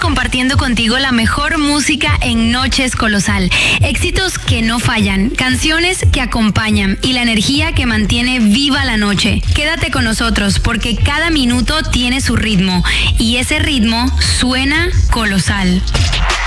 compartiendo contigo la mejor música en Noches Colosal. Éxitos que no fallan, canciones que acompañan y la energía que mantiene viva la noche. Quédate con nosotros porque cada minuto tiene su ritmo y ese ritmo suena colosal.